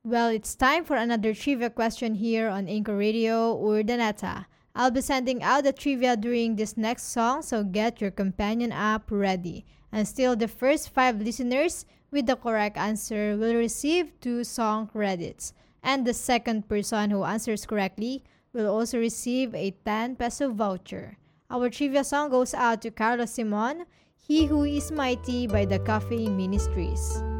Well, it's time for another trivia question here on Anchor Radio Urdaneta. I'll be sending out the trivia during this next song, so get your companion app ready. And still, the first 5 listeners with the correct answer will receive 2 song credits. And the second person who answers correctly will also receive a 10 peso voucher. Our trivia song goes out to Carlos Simon, He Who Is Mighty by the Cafe Ministries.